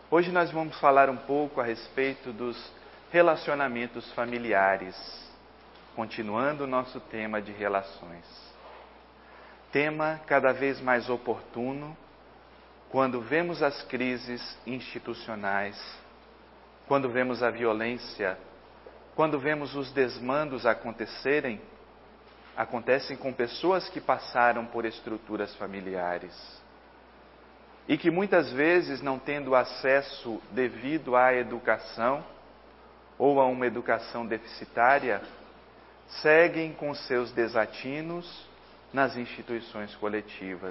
Hoje nós vamos falar um pouco a respeito dos relacionamentos familiares, continuando o nosso tema de relações. Tema cada vez mais oportuno quando vemos as crises institucionais, quando vemos a violência, quando vemos os desmandos acontecem com pessoas que passaram por estruturas familiares e que muitas vezes, não tendo acesso devido à educação ou a uma educação deficitária, seguem com seus desatinos nas instituições coletivas.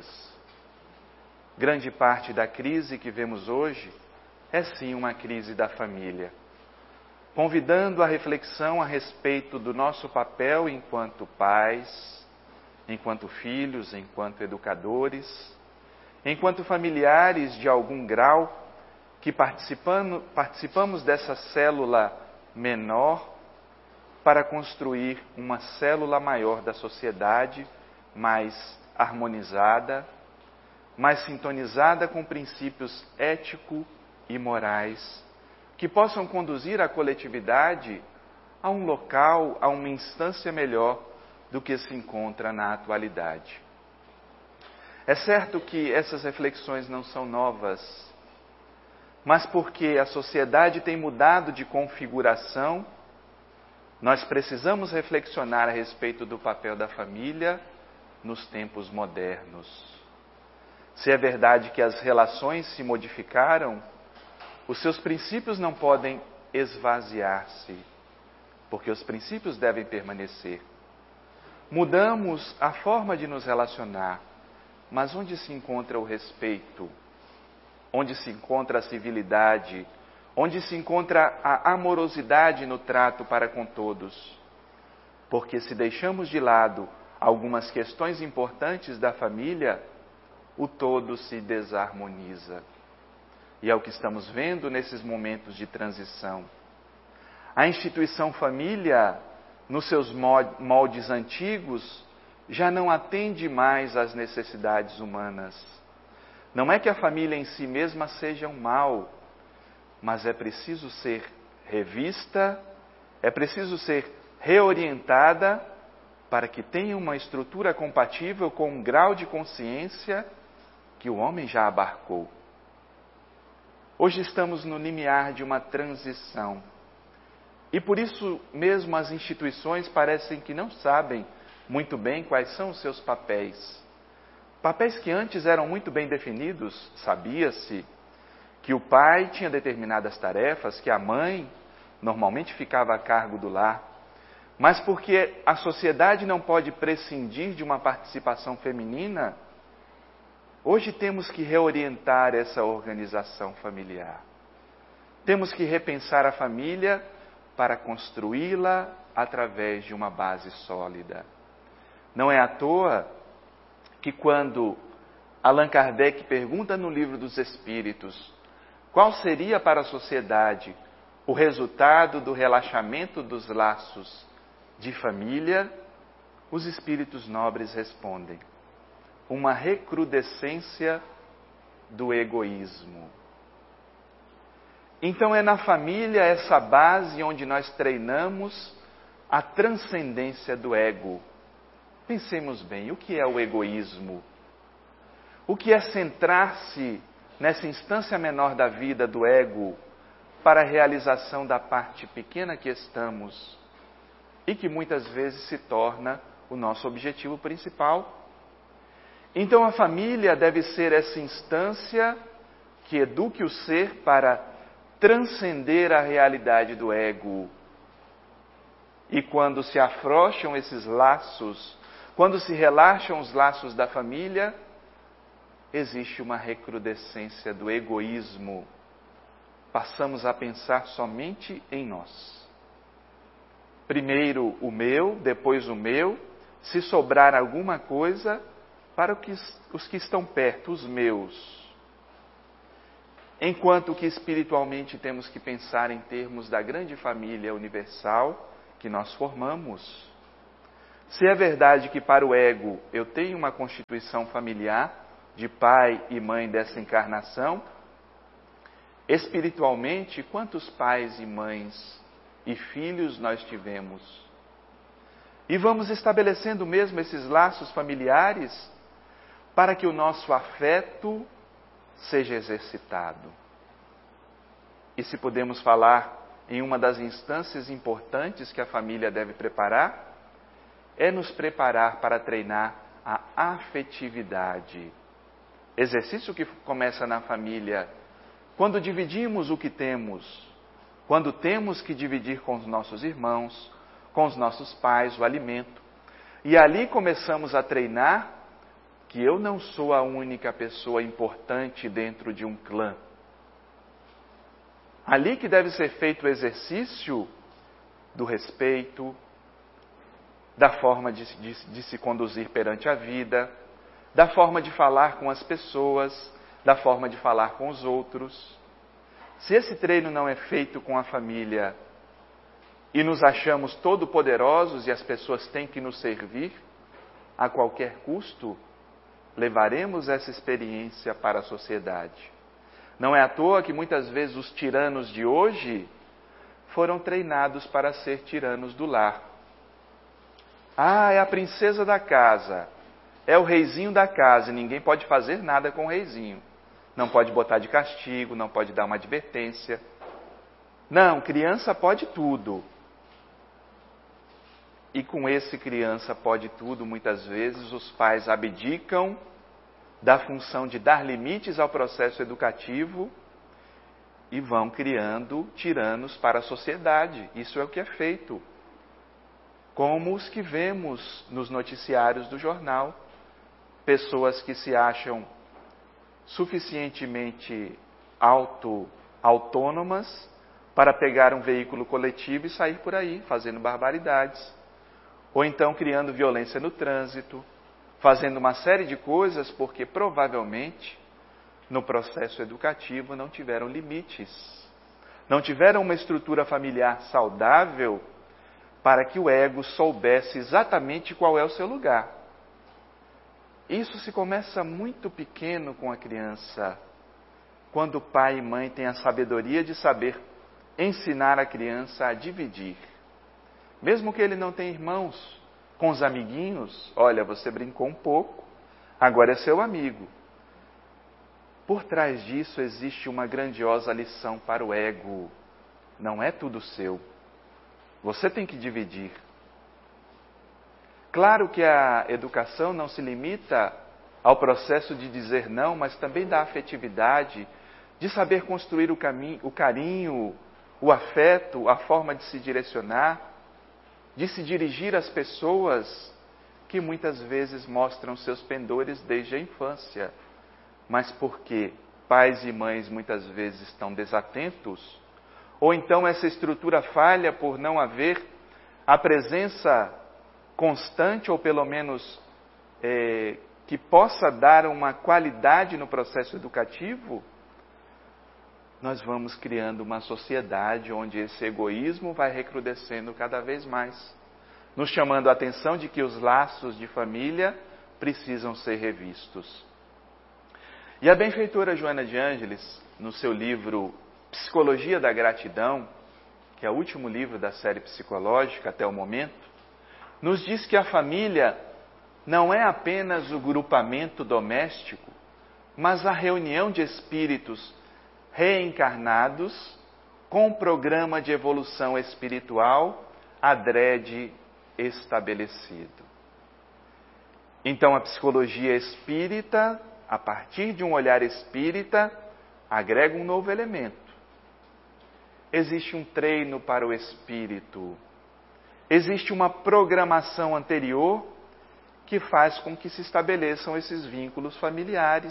Grande parte da crise que vemos hoje é sim uma crise da família, convidando a reflexão a respeito do nosso papel enquanto pais, enquanto filhos, enquanto educadores, enquanto familiares de algum grau, que participamos dessa célula menor para construir uma célula maior da sociedade, mais harmonizada, mais sintonizada com princípios éticos e morais, que possam conduzir a coletividade a um local, a uma instância melhor do que se encontra na atualidade. É certo que essas reflexões não são novas, mas porque a sociedade tem mudado de configuração, nós precisamos reflexionar a respeito do papel da família nos tempos modernos. Se é verdade que as relações se modificaram, os seus princípios não podem esvaziar-se, porque os princípios devem permanecer. Mudamos a forma de nos relacionar, mas onde se encontra o respeito? Onde se encontra a civilidade? Onde se encontra a amorosidade no trato para com todos? Porque se deixamos de lado algumas questões importantes da família, o todo se desarmoniza. E é o que estamos vendo nesses momentos de transição. A instituição família, nos seus moldes antigos, já não atende mais às necessidades humanas. Não é que a família em si mesma seja um mal, mas é preciso ser revista, é preciso ser reorientada para que tenha uma estrutura compatível com um grau de consciência que o homem já abarcou. Hoje estamos no limiar de uma transição. E por isso mesmo as instituições parecem que não sabem muito bem quais são os seus papéis. Papéis que antes eram muito bem definidos, sabia-se que o pai tinha determinadas tarefas, que a mãe normalmente ficava a cargo do lar. Mas porque a sociedade não pode prescindir de uma participação feminina, hoje temos que reorientar essa organização familiar. Temos que repensar a família para construí-la através de uma base sólida. Não é à toa que quando Allan Kardec pergunta no Livro dos Espíritos qual seria para a sociedade o resultado do relaxamento dos laços de família, os espíritos nobres respondem: uma recrudescência do egoísmo. Então é na família essa base onde nós treinamos a transcendência do ego. Pensemos bem, o que é o egoísmo? O que é centrar-se nessa instância menor da vida do ego para a realização da parte pequena que estamos e que muitas vezes se torna o nosso objetivo principal? Então a família deve ser essa instância que eduque o ser para transcender a realidade do ego. E quando se afrouxam esses laços, quando se relaxam os laços da família, existe uma recrudescência do egoísmo. Passamos a pensar somente em nós. Primeiro o meu, depois o meu, se sobrar alguma coisa, para os que estão perto, os meus. Enquanto que espiritualmente temos que pensar em termos da grande família universal que nós formamos. Se é verdade que para o ego eu tenho uma constituição familiar de pai e mãe dessa encarnação, Espiritualmente, quantos pais e mães e filhos nós tivemos? E vamos estabelecendo mesmo esses laços familiares para que o nosso afeto seja exercitado. E se podemos falar em uma das instâncias importantes que a família deve preparar, é nos preparar para treinar a afetividade. Exercício que começa na família, quando dividimos o que temos, quando temos que dividir com os nossos irmãos, com os nossos pais o alimento. E ali começamos a treinar que eu não sou a única pessoa importante dentro de um clã. Ali que deve ser feito o exercício do respeito, da forma de se conduzir perante a vida, da forma de falar com as pessoas, da forma de falar com os outros. Se esse treino não é feito com a família e nos achamos todo-poderosos e as pessoas têm que nos servir a qualquer custo, levaremos essa experiência para a sociedade. Não é à toa que muitas vezes os tiranos de hoje foram treinados para ser tiranos do lar. Ah, é a princesa da casa, é o reizinho da casa, e ninguém pode fazer nada com o reizinho. Não pode botar de castigo, não pode dar uma advertência. Não, criança pode tudo. E com esse criança pode tudo, muitas vezes os pais abdicam da função de dar limites ao processo educativo e vão criando tiranos para a sociedade. Isso é o que é feito. Como os que vemos nos noticiários do jornal. Pessoas que se acham suficientemente autônomas para pegar um veículo coletivo e sair por aí, fazendo barbaridades. Ou então criando violência no trânsito, fazendo uma série de coisas porque provavelmente no processo educativo não tiveram limites. Não tiveram uma estrutura familiar saudável para que o ego soubesse exatamente qual é o seu lugar. Isso se começa muito pequeno com a criança, quando o pai e mãe têm a sabedoria de saber ensinar a criança a dividir. Mesmo que ele não tenha irmãos, com os amiguinhos, olha, você brincou um pouco, agora é seu amigo. Por trás disso existe uma grandiosa lição para o ego. Não é tudo seu. Você tem que dividir. Claro que a educação não se limita ao processo de dizer não, mas também da afetividade, de saber construir o carinho, o afeto, a forma de se direcionar, de se dirigir às pessoas que muitas vezes mostram seus pendores desde a infância. Mas porque pais e mães muitas vezes estão desatentos, ou então essa estrutura falha por não haver a presença constante, ou pelo menos que possa dar uma qualidade no processo educativo, nós vamos criando uma sociedade onde esse egoísmo vai recrudescendo cada vez mais, nos chamando a atenção de que os laços de família precisam ser revistos. E a benfeitora Joana de Ângeles, no seu livro Psicologia da Gratidão, que é o último livro da série psicológica até o momento, nos diz que a família não é apenas o grupamento doméstico, mas a reunião de espíritos reencarnados com um programa de evolução espiritual adrede estabelecido. Então a psicologia espírita, a partir de um olhar espírita, agrega um novo elemento. Existe um treino para o espírito. Existe uma programação anterior que faz com que se estabeleçam esses vínculos familiares.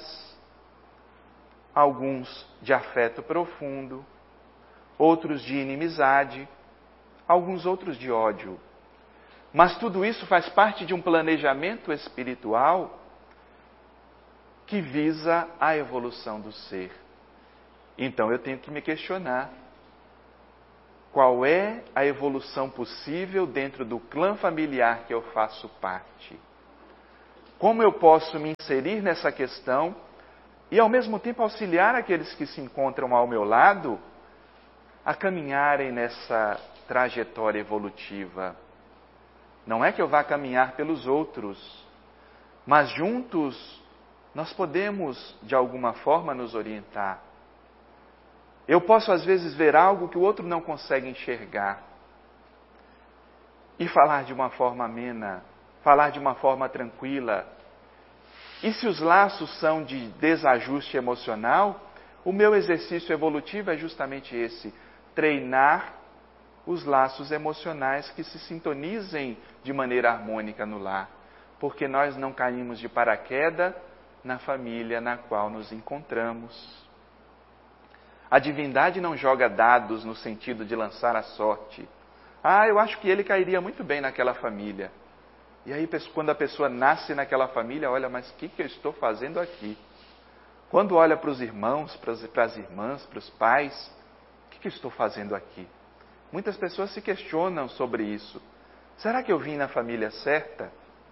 Alguns de afeto profundo, outros de inimizade, alguns outros de ódio. Mas tudo isso faz parte de um planejamento espiritual que visa a evolução do ser. Então eu tenho que me questionar: qual é a evolução possível dentro do clã familiar que eu faço parte? Como eu posso me inserir nessa questão e ao mesmo tempo auxiliar aqueles que se encontram ao meu lado a caminharem nessa trajetória evolutiva. Não é que eu vá caminhar pelos outros, mas juntos nós podemos, de alguma forma, nos orientar. Eu posso, às vezes, ver algo que o outro não consegue enxergar e falar de uma forma amena, falar de uma forma tranquila. E se os laços são de desajuste emocional, o meu exercício evolutivo é justamente esse: treinar os laços emocionais que se sintonizem de maneira harmônica no lar, porque nós não caímos de paraquedas na família na qual nos encontramos. A divindade não joga dados no sentido de lançar a sorte. Eu acho que ele cairia muito bem naquela família. E aí, quando a pessoa nasce naquela família, olha, mas o que eu estou fazendo aqui? Quando olha para os irmãos, para as irmãs, para os pais, o que eu estou fazendo aqui? Muitas pessoas se questionam sobre isso. Será que eu vim na família certa?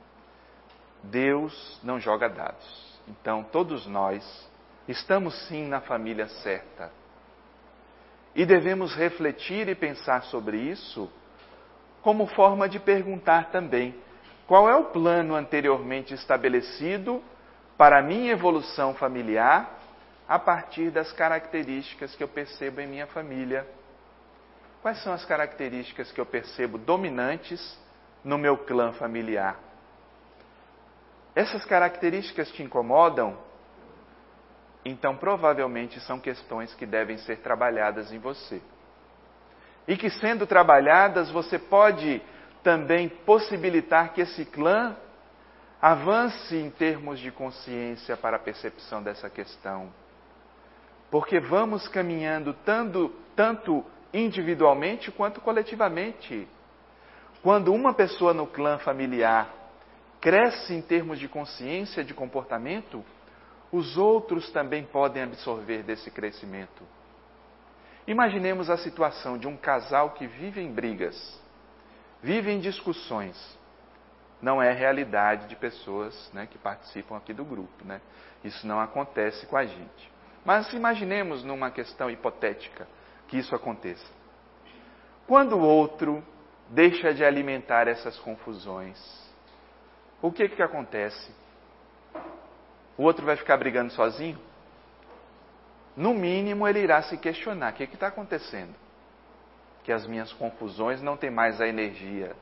Deus não joga dados. Então, todos nós estamos sim na família certa. E devemos refletir e pensar sobre isso como forma de perguntar também: qual é o plano anteriormente estabelecido para a minha evolução familiar a partir das características que eu percebo em minha família? Quais são as características que eu percebo dominantes no meu clã familiar? Essas características te incomodam? Então, provavelmente, são questões que devem ser trabalhadas em você. E que, sendo trabalhadas, você pode também possibilitar que esse clã avance em termos de consciência para a percepção dessa questão. Porque vamos caminhando tanto individualmente quanto coletivamente. Quando uma pessoa no clã familiar cresce em termos de consciência de comportamento, os outros também podem absorver desse crescimento. Imaginemos a situação de um casal que vive em brigas, vive em discussões. Não é realidade de pessoas, que participam aqui do grupo. Isso não acontece com a gente. Mas imaginemos numa questão hipotética que isso aconteça. Quando o outro deixa de alimentar essas confusões, o que acontece? O outro vai ficar brigando sozinho? No mínimo, ele irá se questionar: o que está acontecendo? Que as minhas confusões não têm mais a energia.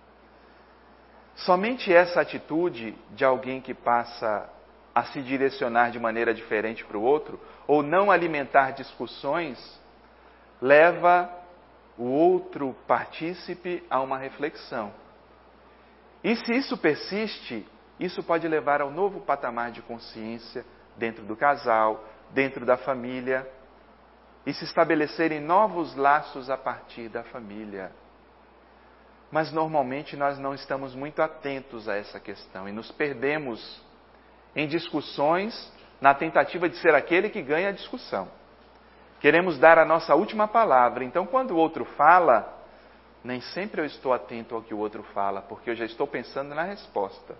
Somente essa atitude de alguém que passa a se direcionar de maneira diferente para o outro, ou não alimentar discussões, leva o outro partícipe a uma reflexão. E se isso persiste, isso pode levar ao novo patamar de consciência dentro do casal, dentro da família, e se estabelecerem novos laços a partir da família. Mas normalmente nós não estamos muito atentos a essa questão e nos perdemos em discussões na tentativa de ser aquele que ganha a discussão. Queremos dar a nossa última palavra, então quando o outro fala, nem sempre eu estou atento ao que o outro fala, porque eu já estou pensando na resposta.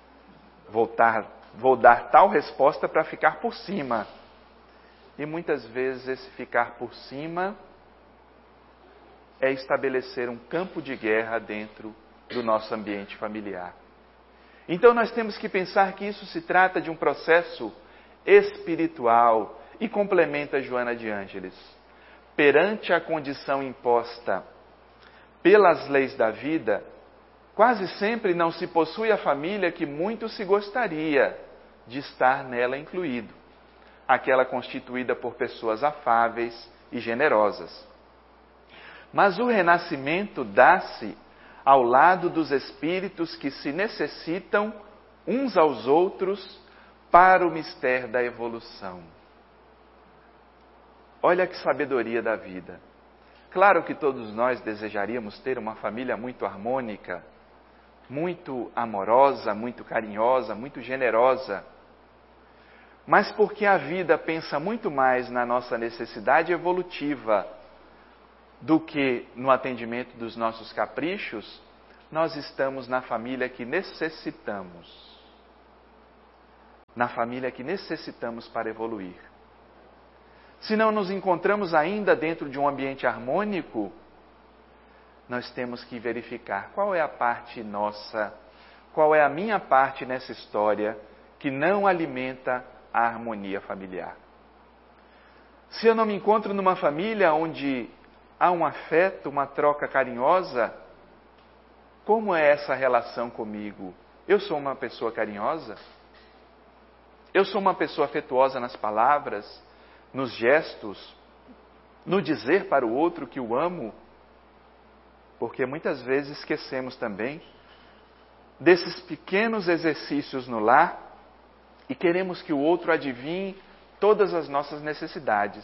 Vou dar tal resposta para ficar por cima. E muitas vezes esse ficar por cima é estabelecer um campo de guerra dentro do nosso ambiente familiar. Então nós temos que pensar que isso se trata de um processo espiritual e complementa Joana de Ângeles. Perante a condição imposta pelas leis da vida, quase sempre não se possui a família que muito se gostaria de estar nela incluído, aquela constituída por pessoas afáveis e generosas. Mas o renascimento dá-se ao lado dos espíritos que se necessitam uns aos outros para o mistério da evolução. Olha que sabedoria da vida. Claro que todos nós desejaríamos ter uma família muito harmônica, muito amorosa, muito carinhosa, muito generosa. Mas porque a vida pensa muito mais na nossa necessidade evolutiva do que no atendimento dos nossos caprichos, nós estamos na família que necessitamos. na família que necessitamos para evoluir. Se não nos encontramos ainda dentro de um ambiente harmônico, nós temos que verificar qual é a parte nossa, qual é a minha parte nessa história que não alimenta a harmonia familiar. Se eu não me encontro numa família onde há um afeto, uma troca carinhosa, como é essa relação comigo? Eu sou uma pessoa carinhosa? Eu sou uma pessoa afetuosa nas palavras, nos gestos, no dizer para o outro que o amo? Porque muitas vezes esquecemos também desses pequenos exercícios no lar e queremos que o outro adivinhe todas as nossas necessidades.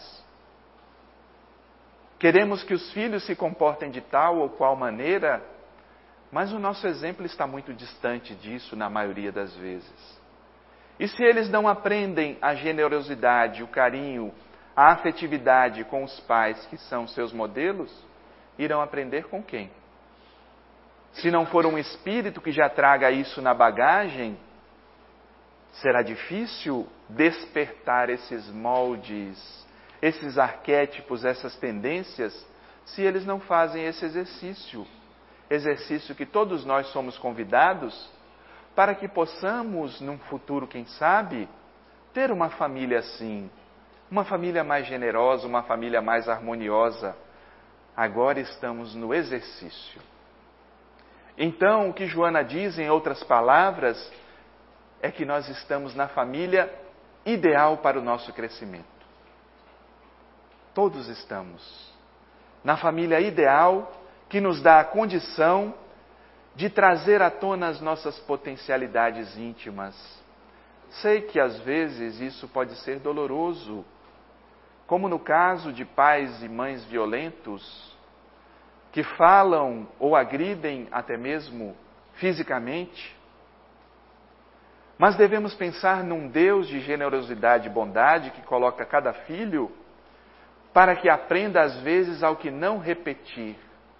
Queremos que os filhos se comportem de tal ou qual maneira, mas o nosso exemplo está muito distante disso na maioria das vezes. E se eles não aprendem a generosidade, o carinho, a afetividade com os pais que são seus modelos, irão aprender com quem? Se não for um espírito que já traga isso na bagagem, será difícil despertar esses moldes, esses arquétipos, essas tendências, se eles não fazem esse exercício. Exercício que todos nós somos convidados para que possamos, num futuro, quem sabe, ter uma família assim, uma família mais generosa, uma família mais harmoniosa. Agora estamos no exercício. Então, o que Joana diz, em outras palavras, é que nós estamos na família ideal para o nosso crescimento. Todos estamos na família ideal que nos dá a condição de trazer à tona as nossas potencialidades íntimas. Sei que às vezes isso pode ser doloroso, como no caso de pais e mães violentos, que falam ou agridem até mesmo fisicamente. Mas devemos pensar num Deus de generosidade e bondade que coloca cada filho para que aprenda às vezes ao que não repetir.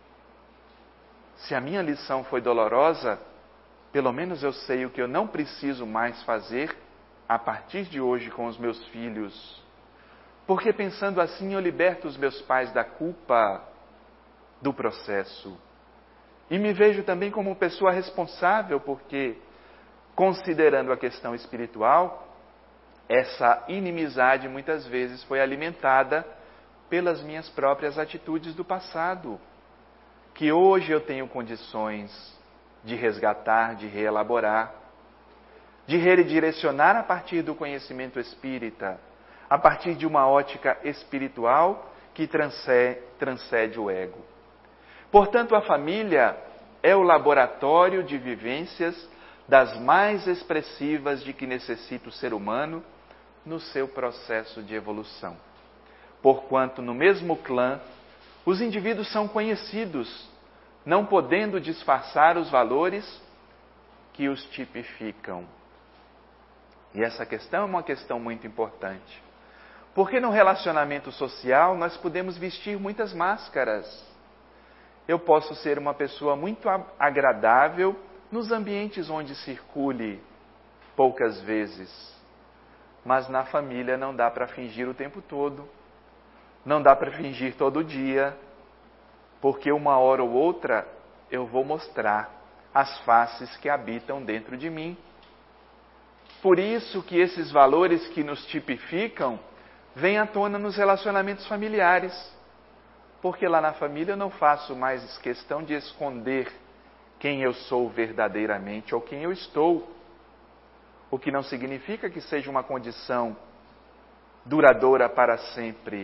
Se a minha lição foi dolorosa, pelo menos eu sei o que eu não preciso mais fazer a partir de hoje com os meus filhos. Porque pensando assim eu liberto os meus pais da culpa do processo. E me vejo também como pessoa responsável, porque, considerando a questão espiritual, essa inimizade muitas vezes foi alimentada pelas minhas próprias atitudes do passado, que hoje eu tenho condições de resgatar, de reelaborar, de redirecionar a partir do conhecimento espírita, a partir de uma ótica espiritual que transcende o ego. Portanto, a família é o laboratório de vivências das mais expressivas de que necessita o ser humano no seu processo de evolução. Porquanto, no mesmo clã, os indivíduos são conhecidos, não podendo disfarçar os valores que os tipificam. E essa questão é uma questão muito importante. Porque no relacionamento social nós podemos vestir muitas máscaras. Eu posso ser uma pessoa muito agradável nos ambientes onde circule poucas vezes. Mas na família não dá para fingir o tempo todo. Não dá para fingir todo dia. Porque uma hora ou outra eu vou mostrar as faces que habitam dentro de mim. Por isso que esses valores que nos tipificam vêm à tona nos relacionamentos familiares. Porque lá na família eu não faço mais questão de esconder quem eu sou verdadeiramente ou quem eu estou. O que não significa que seja uma condição duradoura para sempre.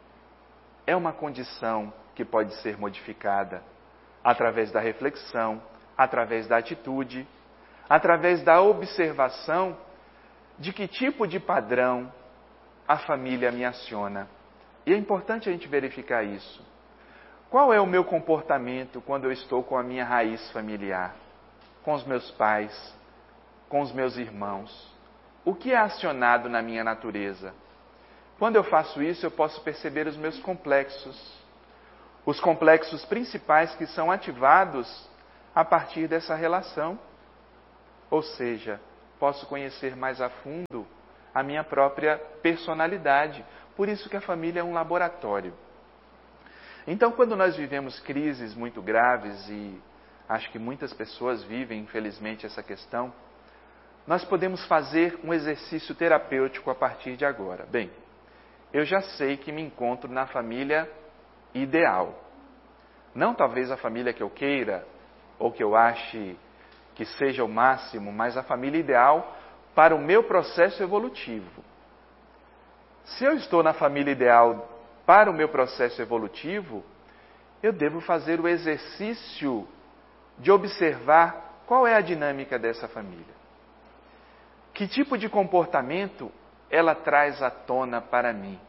É uma condição que pode ser modificada através da reflexão, através da atitude, através da observação de que tipo de padrão a família me aciona. E é importante a gente verificar isso. Qual é o meu comportamento quando eu estou com a minha raiz familiar? Com os meus pais, com os meus irmãos? O que é acionado na minha natureza? Quando eu faço isso, eu posso perceber os meus complexos. Os complexos principais que são ativados a partir dessa relação. Ou seja, posso conhecer mais a fundo a minha própria personalidade. Por isso que a família é um laboratório. Então, quando nós vivemos crises muito graves, e acho que muitas pessoas vivem, infelizmente, essa questão, nós podemos fazer um exercício terapêutico a partir de agora. Bem, eu já sei que me encontro na família ideal. Não talvez a família que eu queira, ou que eu ache que seja o máximo, mas a família ideal para o meu processo evolutivo. Se eu estou na família ideal para o meu processo evolutivo, eu devo fazer o exercício de observar qual é a dinâmica dessa família. Que tipo de comportamento ela traz à tona para mim?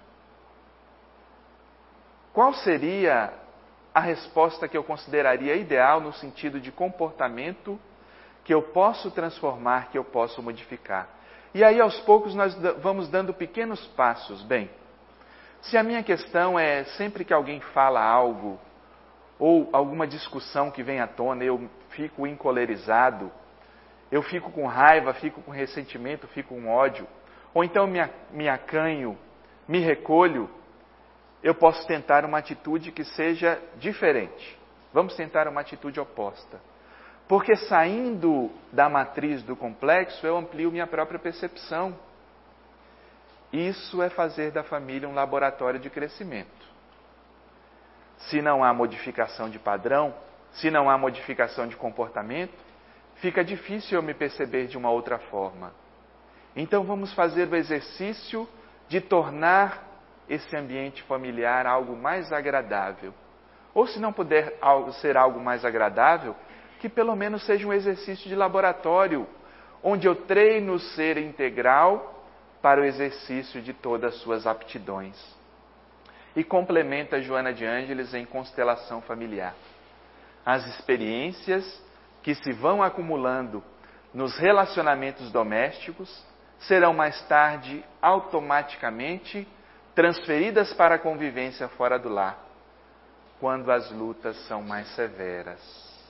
Qual seria a resposta que eu consideraria ideal no sentido de comportamento que eu posso transformar, que eu posso modificar? E aí, aos poucos, nós vamos dando pequenos passos. Bem, se a minha questão é sempre que alguém fala algo, ou alguma discussão que vem à tona, eu fico encolerizado, eu fico com raiva, fico com ressentimento, fico com ódio, ou então me acanho, me recolho, eu posso tentar uma atitude que seja diferente. Vamos tentar uma atitude oposta. Porque saindo da matriz do complexo, eu amplio minha própria percepção. Isso é fazer da família um laboratório de crescimento. Se não há modificação de padrão, se não há modificação de comportamento, fica difícil eu me perceber de uma outra forma. Então vamos fazer o exercício de tornar esse ambiente familiar algo mais agradável. Ou se não puder ser algo mais agradável, que pelo menos seja um exercício de laboratório, onde eu treino o ser integral para o exercício de todas as suas aptidões. E complementa Joana de Ângeles em Constelação Familiar. As experiências que se vão acumulando nos relacionamentos domésticos serão mais tarde automaticamente transferidas para a convivência fora do lar, quando as lutas são mais severas.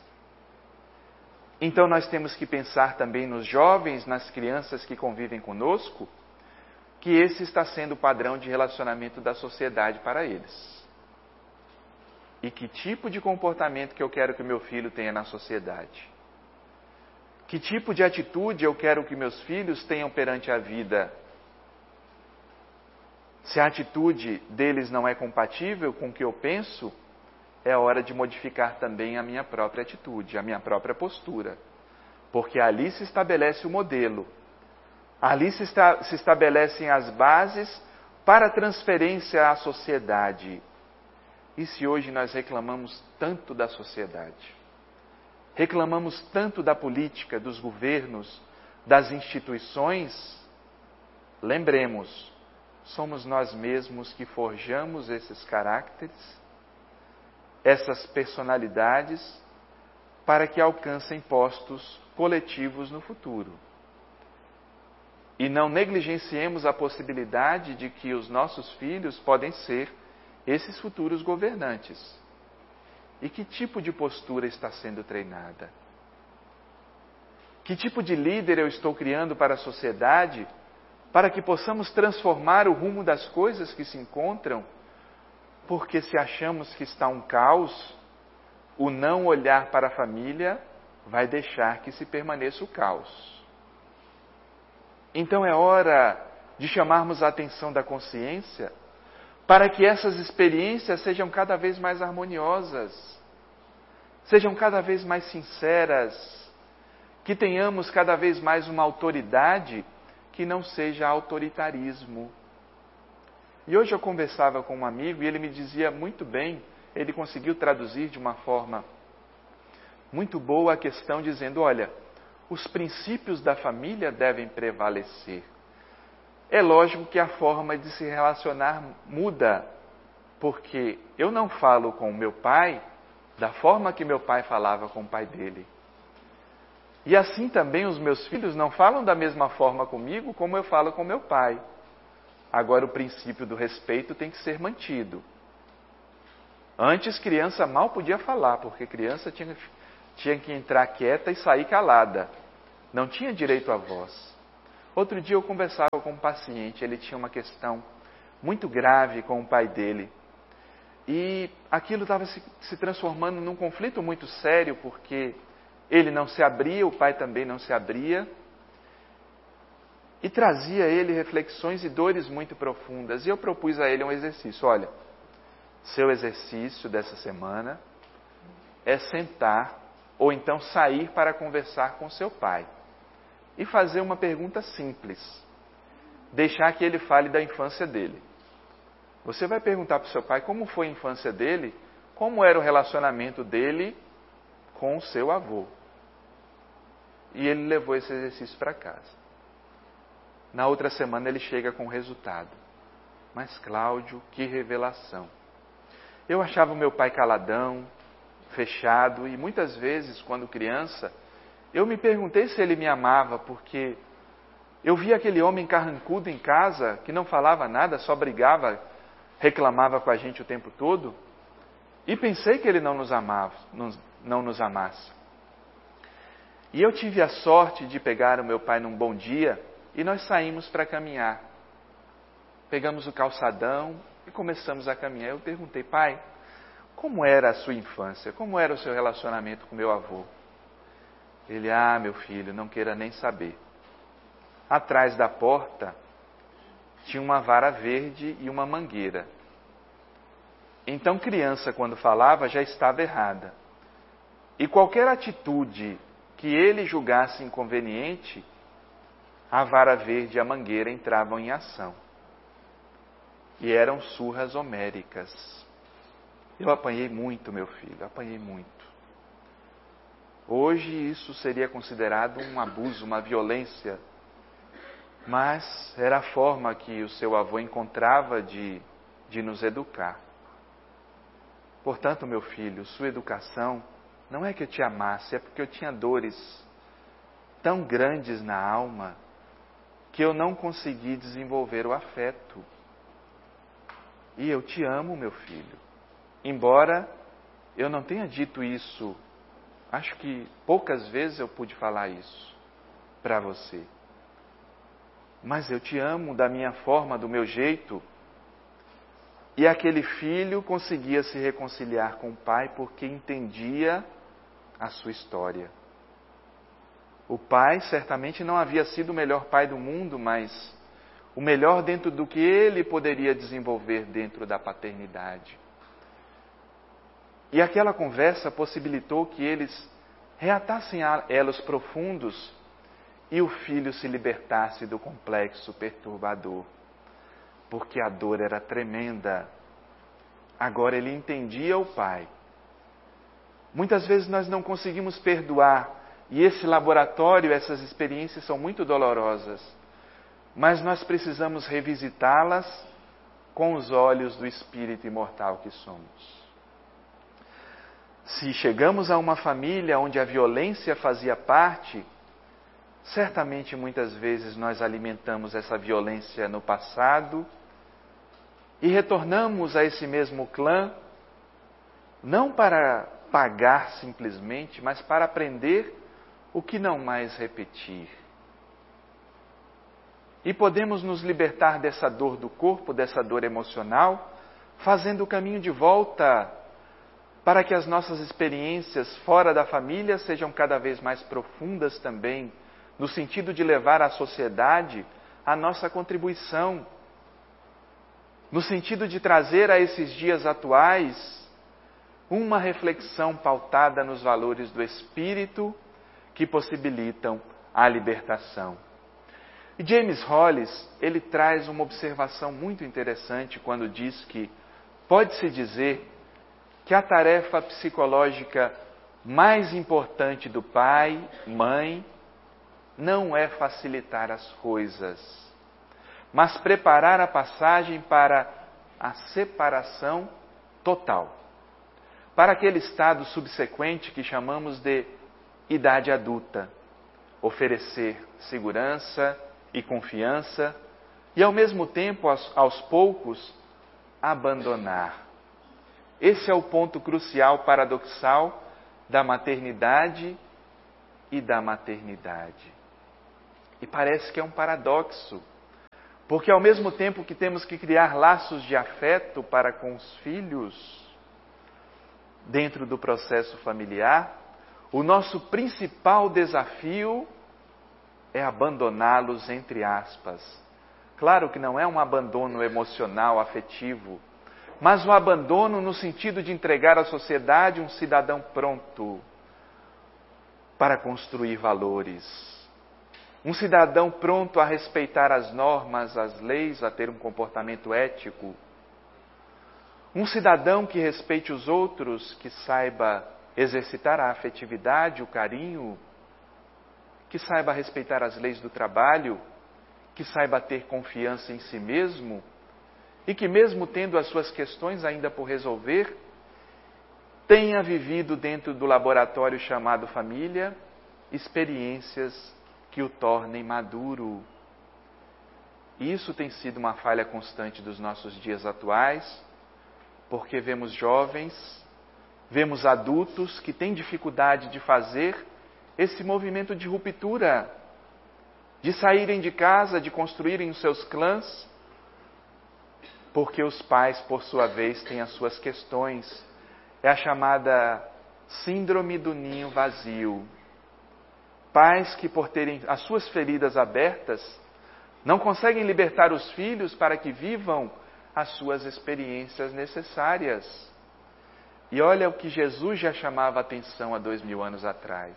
Então nós temos que pensar também nos jovens, nas crianças que convivem conosco, que esse está sendo o padrão de relacionamento da sociedade para eles. E que tipo de comportamento que eu quero que meu filho tenha na sociedade? Que tipo de atitude eu quero que meus filhos tenham perante a vida? Se a atitude deles não é compatível com o que eu penso, é hora de modificar também a minha própria atitude, a minha própria postura. Porque ali se estabelece o modelo. Ali se estabelecem as bases para a transferência à sociedade. E se hoje nós reclamamos tanto da sociedade, reclamamos tanto da política, dos governos, das instituições, lembremos, somos nós mesmos que forjamos esses caracteres, essas personalidades, para que alcancem postos coletivos no futuro. E não negligenciemos a possibilidade de que os nossos filhos podem ser esses futuros governantes. E que tipo de postura está sendo treinada? Que tipo de líder eu estou criando para a sociedade, para que possamos transformar o rumo das coisas que se encontram? Porque se achamos que está um caos, o não olhar para a família vai deixar que se permaneça o caos. Então é hora de chamarmos a atenção da consciência para que essas experiências sejam cada vez mais harmoniosas, sejam cada vez mais sinceras, que tenhamos cada vez mais uma autoridade que não seja autoritarismo. E hoje eu conversava com um amigo e ele me dizia muito bem, ele conseguiu traduzir de uma forma muito boa a questão, dizendo, olha, os princípios da família devem prevalecer. É lógico que a forma de se relacionar muda, porque eu não falo com o meu pai da forma que meu pai falava com o pai dele. E assim também os meus filhos não falam da mesma forma comigo como eu falo com meu pai. Agora o princípio do respeito tem que ser mantido. Antes criança mal podia falar, porque criança tinha que entrar quieta e sair calada. não tinha direito à voz. Outro dia eu conversava com um paciente, ele tinha uma questão muito grave com o pai dele. E aquilo estava se transformando num conflito muito sério, porque ele não se abria, o pai também não se abria. E trazia a ele reflexões e dores muito profundas. E eu propus a ele um exercício. Olha, seu exercício dessa semana é sentar ou então sair para conversar com seu pai. E fazer uma pergunta simples. Deixar que ele fale da infância dele. Você vai perguntar para o seu pai como foi a infância dele, como era o relacionamento dele com o seu avô. E ele levou esse exercício para casa. Na outra semana ele chega com o resultado. Mas Cláudio, que revelação. Eu achava o meu pai caladão, fechado, e muitas vezes, quando criança, eu me perguntei se ele me amava, porque eu via aquele homem carrancudo em casa, que não falava nada, só brigava, reclamava com a gente o tempo todo, e pensei que ele não nos amava, não nos amasse. E eu tive a sorte de pegar o meu pai num bom dia, e nós saímos para caminhar. Pegamos o calçadão e começamos a caminhar. Eu perguntei, pai, como era a sua infância? Como era o seu relacionamento com meu avô? Ele, meu filho, não queira nem saber. Atrás da porta tinha uma vara verde e uma mangueira. Então, criança, quando falava, já estava errada. E qualquer atitude que ele julgasse inconveniente, a vara verde e a mangueira entravam em ação. E eram surras homéricas. Eu apanhei muito, meu filho, apanhei muito. Hoje isso seria considerado um abuso, uma violência. Mas era a forma que o seu avô encontrava de nos educar. Portanto, meu filho, sua educação não é que eu te amasse, é porque eu tinha dores tão grandes na alma que eu não consegui desenvolver o afeto. E eu te amo, meu filho. Embora eu não tenha dito isso, acho que poucas vezes eu pude falar isso para você. Mas eu te amo da minha forma, do meu jeito. E aquele filho conseguia se reconciliar com o pai porque entendia a sua história. O pai certamente não havia sido o melhor pai do mundo, mas o melhor dentro do que ele poderia desenvolver dentro da paternidade. E aquela conversa possibilitou que eles reatassem elos profundos e o filho se libertasse do complexo perturbador, porque a dor era tremenda. Agora ele entendia o pai. Muitas vezes nós não conseguimos perdoar, e esse laboratório, essas experiências são muito dolorosas, mas nós precisamos revisitá-las com os olhos do espírito imortal que somos. Se chegamos a uma família onde a violência fazia parte, certamente muitas vezes nós alimentamos essa violência no passado e retornamos a esse mesmo clã, não para pagar simplesmente, mas para aprender o que não mais repetir. E podemos nos libertar dessa dor do corpo, dessa dor emocional, fazendo o caminho de volta para que as nossas experiências fora da família sejam cada vez mais profundas também, no sentido de levar à sociedade a nossa contribuição, no sentido de trazer a esses dias atuais uma reflexão pautada nos valores do espírito que possibilitam a libertação. E James Hollis, ele traz uma observação muito interessante quando diz que pode-se dizer que a tarefa psicológica mais importante do pai, mãe, não é facilitar as coisas, mas preparar a passagem para a separação total, para aquele estado subsequente que chamamos de idade adulta, oferecer segurança e confiança e, ao mesmo tempo, aos poucos, abandonar. Esse é o ponto crucial, paradoxal, da maternidade e da maternidade. E parece que é um paradoxo, porque ao mesmo tempo que temos que criar laços de afeto para com os filhos, dentro do processo familiar, o nosso principal desafio é abandoná-los, entre aspas. Claro que não é um abandono emocional, afetivo, mas um abandono no sentido de entregar à sociedade um cidadão pronto para construir valores. Um cidadão pronto a respeitar as normas, as leis, a ter um comportamento ético. Um cidadão que respeite os outros, que saiba exercitar a afetividade, o carinho, que saiba respeitar as leis do trabalho, que saiba ter confiança em si mesmo e que, mesmo tendo as suas questões ainda por resolver, tenha vivido dentro do laboratório chamado família experiências que o tornem maduro. Isso tem sido uma falha constante dos nossos dias atuais, porque vemos jovens, vemos adultos que têm dificuldade de fazer esse movimento de ruptura, de saírem de casa, de construírem os seus clãs, porque os pais, por sua vez, têm as suas questões. É a chamada síndrome do ninho vazio. Pais que, por terem as suas feridas abertas, não conseguem libertar os filhos para que vivam as suas experiências necessárias. E olha o que Jesus já chamava a atenção há 2000 anos atrás.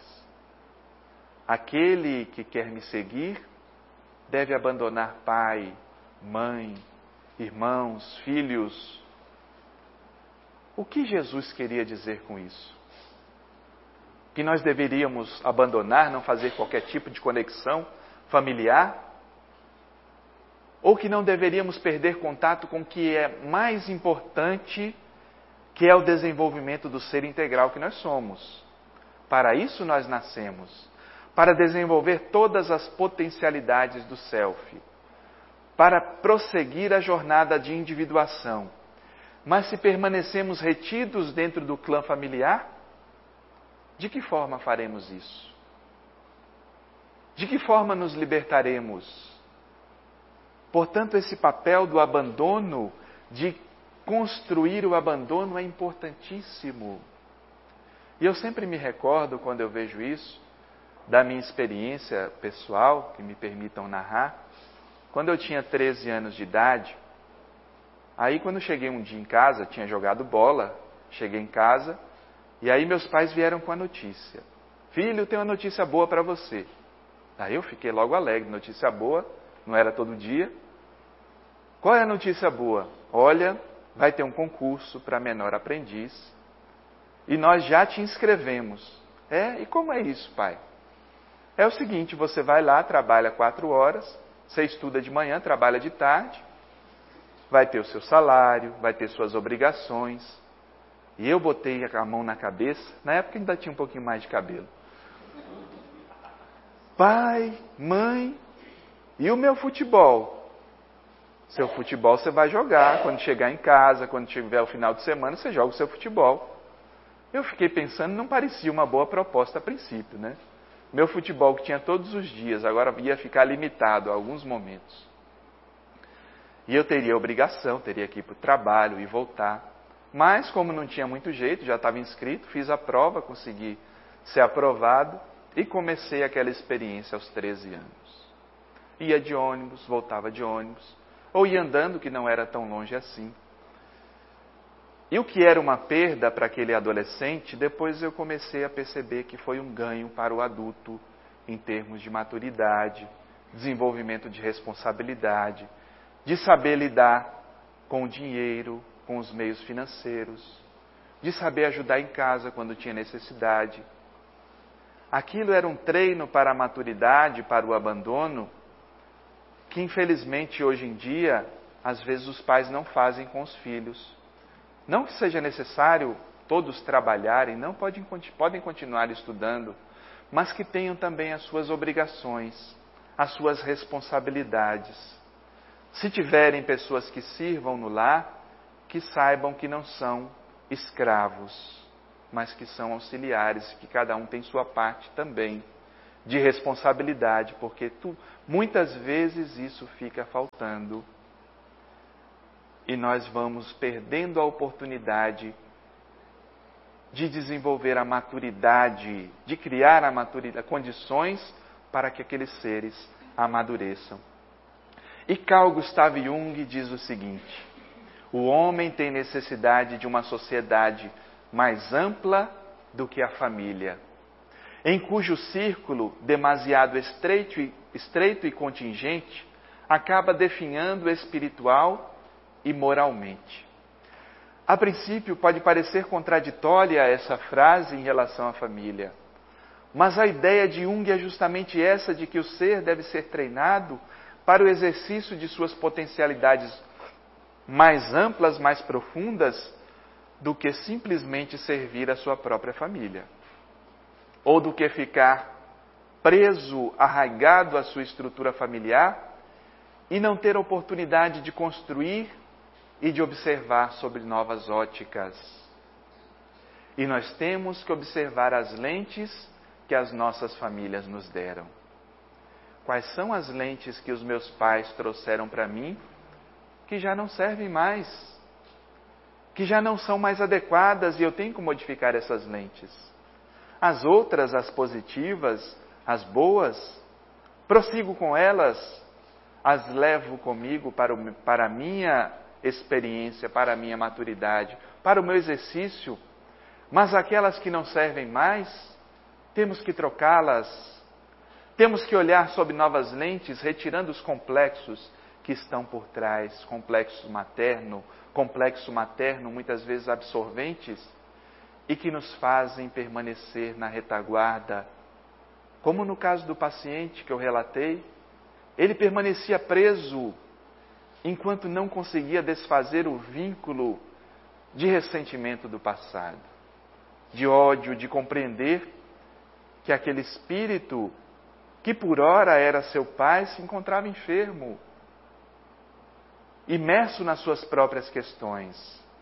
Aquele que quer me seguir deve abandonar pai, mãe, irmãos, filhos. O que Jesus queria dizer com isso? Que nós deveríamos abandonar, não fazer qualquer tipo de conexão familiar? Ou que não deveríamos perder contato com o que é mais importante, que é o desenvolvimento do ser integral que nós somos? Para isso nós nascemos, para desenvolver todas as potencialidades do self, para prosseguir a jornada de individuação. Mas se permanecemos retidos dentro do clã familiar, de que forma faremos isso? De que forma nos libertaremos? Portanto, esse papel do abandono, de construir o abandono, é importantíssimo. E eu sempre me recordo, quando eu vejo isso, da minha experiência pessoal, que me permitam narrar. Quando eu tinha 13 anos de idade, aí quando cheguei um dia em casa, tinha jogado bola, cheguei em casa, e aí meus pais vieram com a notícia: filho, tem uma notícia boa para você. Aí eu fiquei logo alegre, notícia boa, não era todo dia. Qual é a notícia boa? Olha, vai ter um concurso para menor aprendiz, e nós já te inscrevemos. E como é isso, pai? É o seguinte, você vai lá, trabalha 4 horas, você estuda de manhã, trabalha de tarde, vai ter o seu salário, vai ter suas obrigações. E eu botei a mão na cabeça, na época ainda tinha um pouquinho mais de cabelo. Pai, mãe, e o meu futebol? Seu futebol você vai jogar, quando chegar em casa, quando tiver o final de semana, você joga o seu futebol. Eu fiquei pensando, não parecia uma boa proposta a princípio, né? Meu futebol que tinha todos os dias, agora ia ficar limitado a alguns momentos. E eu teria obrigação, teria que ir para o trabalho e voltar. Mas, como não tinha muito jeito, já estava inscrito, fiz a prova, consegui ser aprovado e comecei aquela experiência aos 13 anos. Ia de ônibus, voltava de ônibus, ou ia andando, que não era tão longe assim. E o que era uma perda para aquele adolescente, depois eu comecei a perceber que foi um ganho para o adulto, em termos de maturidade, desenvolvimento de responsabilidade, de saber lidar com o dinheiro, com os meios financeiros, de saber ajudar em casa quando tinha necessidade. Aquilo era um treino para a maturidade, para o abandono, que infelizmente hoje em dia, às vezes os pais não fazem com os filhos. Não que seja necessário todos trabalharem, não podem continuar estudando, mas que tenham também as suas obrigações, as suas responsabilidades. Se tiverem pessoas que sirvam no lar, que saibam que não são escravos, mas que são auxiliares, que cada um tem sua parte também de responsabilidade, porque muitas vezes isso fica faltando e nós vamos perdendo a oportunidade de desenvolver a maturidade, de criar a maturidade, condições para que aqueles seres amadureçam. E Carl Gustav Jung diz o seguinte: o homem tem necessidade de uma sociedade mais ampla do que a família, em cujo círculo demasiado estreito e contingente acaba definhando espiritual e moralmente. A princípio pode parecer contraditória essa frase em relação à família, mas a ideia de Jung é justamente essa, de que o ser deve ser treinado para o exercício de suas potencialidades mais amplas, mais profundas, do que simplesmente servir a sua própria família, ou do que ficar preso, arraigado à sua estrutura familiar e não ter oportunidade de construir e de observar sobre novas óticas. E nós temos que observar as lentes que as nossas famílias nos deram. Quais são as lentes que os meus pais trouxeram para mim que já não servem mais, que já não são mais adequadas, e eu tenho que modificar essas lentes. As outras, as positivas, as boas, prossigo com elas, as levo comigo para a minha experiência, para a minha maturidade, para o meu exercício, mas aquelas que não servem mais, temos que trocá-las, temos que olhar sob novas lentes, retirando os complexos que estão por trás, complexo materno muitas vezes absorventes, e que nos fazem permanecer na retaguarda. Como no caso do paciente que eu relatei, ele permanecia preso enquanto não conseguia desfazer o vínculo de ressentimento do passado, de ódio, de compreender que aquele espírito, que por ora era seu pai, se encontrava enfermo, imerso nas suas próprias questões,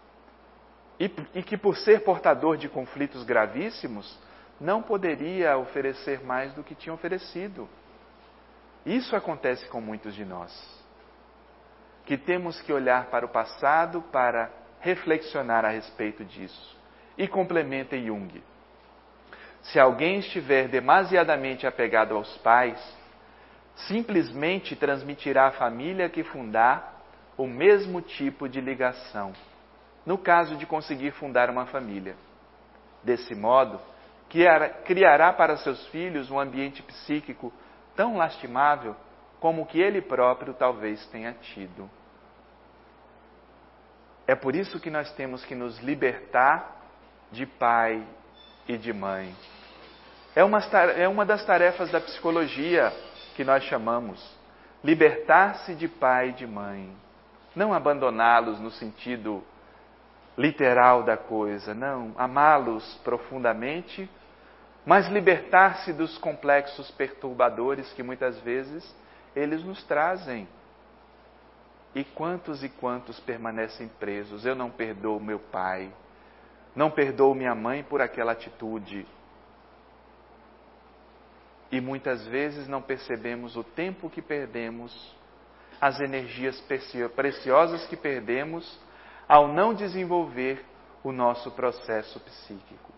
e que por ser portador de conflitos gravíssimos, não poderia oferecer mais do que tinha oferecido. Isso acontece com muitos de nós, que temos que olhar para o passado para reflexionar a respeito disso. E complementa Jung: se alguém estiver demasiadamente apegado aos pais, simplesmente transmitirá à família que fundar o mesmo tipo de ligação, no caso de conseguir fundar uma família. Desse modo, criará para seus filhos um ambiente psíquico tão lastimável como o que ele próprio talvez tenha tido. É por isso que nós temos que nos libertar de pai e de mãe. É uma das tarefas da psicologia que nós chamamos libertar-se de pai e de mãe. Não abandoná-los no sentido literal da coisa, não, amá-los profundamente, mas libertar-se dos complexos perturbadores que muitas vezes eles nos trazem. E quantos permanecem presos? Eu não perdoo meu pai, não perdoo minha mãe por aquela atitude. E muitas vezes não percebemos o tempo que perdemos, as energias preciosas que perdemos ao não desenvolver o nosso processo psíquico.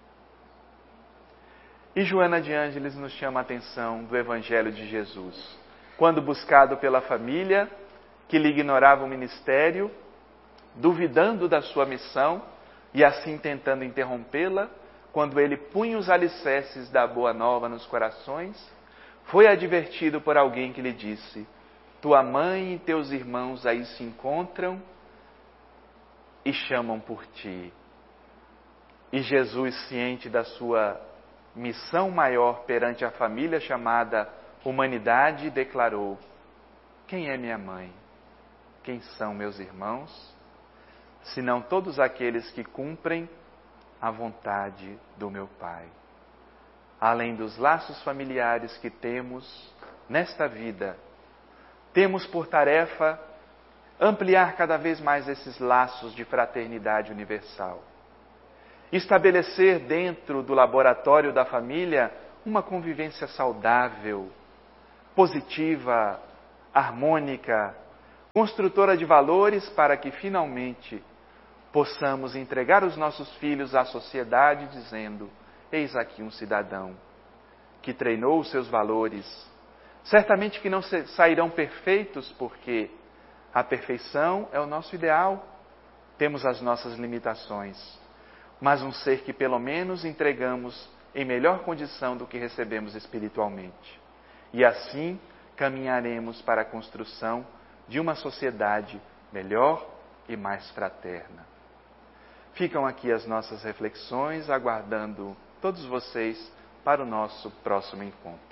E Joana de Ângeles nos chama a atenção do Evangelho de Jesus, quando buscado pela família, que lhe ignorava o ministério, duvidando da sua missão e assim tentando interrompê-la, quando ele punha os alicerces da boa nova nos corações, foi advertido por alguém que lhe disse: tua mãe e teus irmãos aí se encontram e chamam por ti. E Jesus, ciente da sua missão maior perante a família chamada humanidade, declarou: quem é minha mãe? Quem são meus irmãos? Senão todos aqueles que cumprem a vontade do meu Pai. Além dos laços familiares que temos nesta vida, temos por tarefa ampliar cada vez mais esses laços de fraternidade universal. Estabelecer dentro do laboratório da família uma convivência saudável, positiva, harmônica, construtora de valores para que finalmente possamos entregar os nossos filhos à sociedade dizendo: eis aqui um cidadão que treinou os seus valores. Certamente que não sairão perfeitos, porque a perfeição é o nosso ideal. Temos as nossas limitações, mas um ser que pelo menos entregamos em melhor condição do que recebemos espiritualmente. E assim caminharemos para a construção de uma sociedade melhor e mais fraterna. Ficam aqui as nossas reflexões, aguardando todos vocês para o nosso próximo encontro.